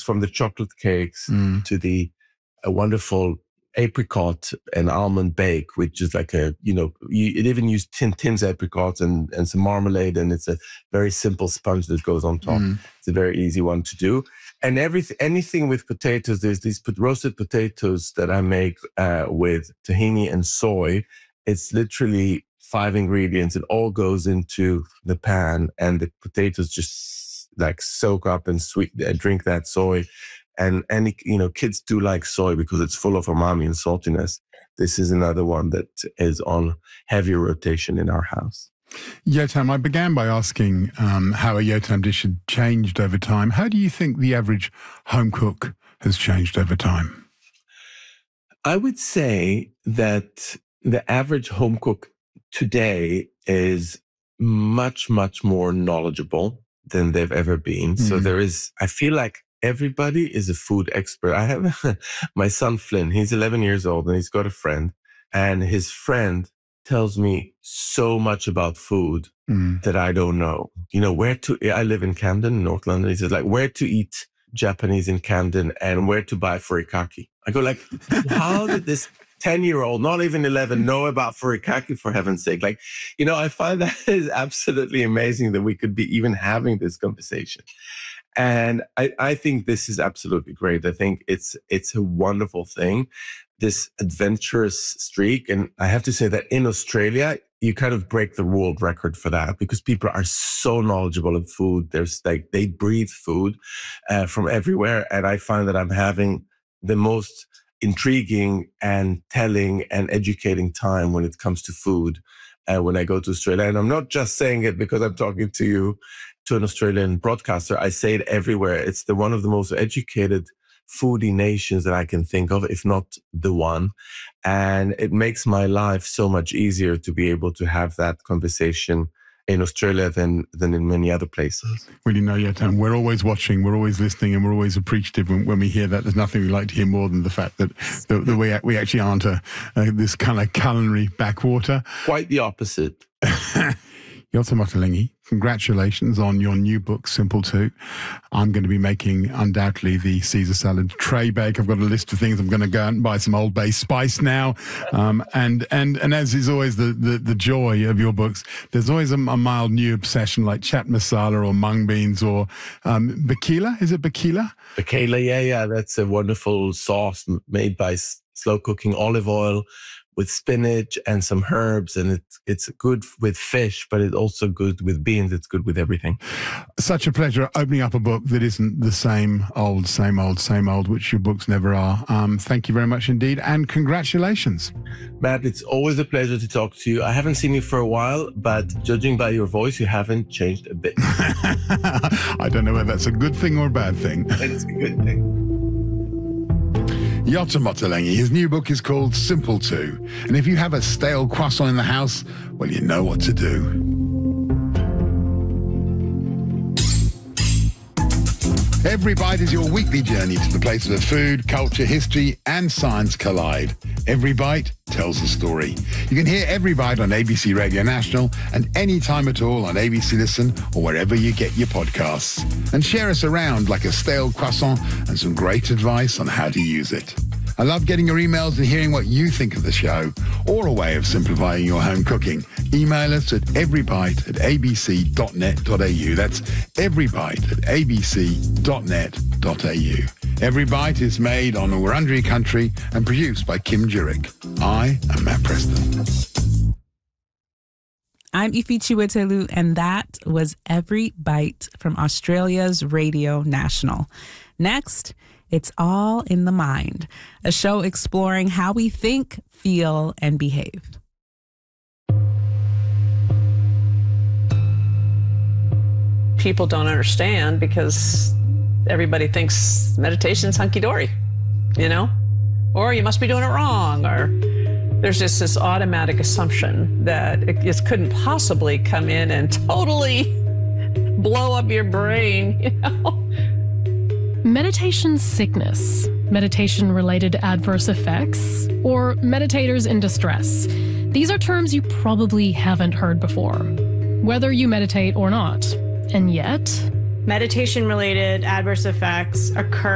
from the chocolate cakes to the wonderful apricot and almond bake, which is like it even used Tim's apricots and some marmalade, and it's a very simple sponge that goes on top. It's a very easy one to do. And anything with potatoes, there's these roasted potatoes that I make with tahini and soy. It's literally 5 ingredients. It all goes into the pan, and the potatoes just like soak up and drink that soy. And kids do like soy because it's full of umami and saltiness. This is another one that is on heavy rotation in our house. Yotam, I began by asking how a Yotam dish had changed over time. How do you think the average home cook has changed over time? I would say that the average home cook today is much, much more knowledgeable than they've ever been. So I feel like everybody is a food expert. I have my son Flynn, he's 11 years old and he's got a friend, and his friend tells me so much about food that I don't know. I live in Camden, North London. He says where to eat Japanese in Camden and where to buy furikake. I go how did this 10-year-old, not even 11, know about furikake, for heaven's sake? I find that is absolutely amazing that we could be even having this conversation. And I think this is absolutely great. I think it's a wonderful thing, this adventurous streak. And I have to say that in Australia, you kind of break the world record for that because people are so knowledgeable of food. They breathe food from everywhere. And I find that I'm having the most intriguing and telling and educating time when it comes to food when I go to Australia. And I'm not just saying it because I'm talking to you, to an Australian broadcaster. I say it everywhere. It's one of the most educated foodie nations that I can think of, if not the one. And it makes my life so much easier to be able to have that conversation in Australia than in many other places. Well, Yotam, we're always watching, we're always listening, and we're always appreciative when we hear that. There's nothing we like to hear more than the fact that we actually aren't this kind of culinary backwater. Quite the opposite. Yotam Ottolenghi, congratulations on your new book, Simple 2. I'm going to be making, undoubtedly, the Caesar salad tray bake. I've got a list of things. I'm going to go out and buy some Old Bay spice now. And as is always the joy of your books, there's always a mild new obsession like chat masala or mung beans or bakila. Is it bakila? Bakila, yeah. That's a wonderful sauce made by slow cooking olive oil with spinach and some herbs, and it's good with fish, but it's also good with beans. It's good with everything. Such a pleasure opening up a book that isn't the same old, which your books never are. Thank you very much indeed, and congratulations. Matt, it's always a pleasure to talk to you. I haven't seen you for a while, but judging by your voice, you haven't changed a bit. I don't know whether that's a good thing or a bad thing. It's a good thing. Yotam Ottolenghi, his new book is called Simple 2. And if you have a stale croissant in the house, well, you know what to do. Every Bite is your weekly journey to the place where food, culture, history and science collide. Every Bite tells a story. You can hear Every Bite on ABC Radio National and any time at all on ABC Listen or wherever you get your podcasts. And share us around like a stale croissant and some great advice on how to use it. I love getting your emails and hearing what you think of the show, or a way of simplifying your home cooking. Email us at everybite@abc.net.au. That's everybite@abc.net.au. Every Bite is made on Wurundjeri country and produced by Kim Jurek. I am Matt Preston. I'm Ifi Chiwetelu, and that was Every Bite from Australia's Radio National. Next, it's All in the Mind, a show exploring how we think, feel, and behave. People don't understand because everybody thinks meditation's hunky-dory, or you must be doing it wrong, or there's just this automatic assumption that it couldn't possibly come in and totally blow up your brain, Meditation sickness, meditation-related adverse effects, or meditators in distress. These are terms you probably haven't heard before, whether you meditate or not. And yet, meditation-related adverse effects occur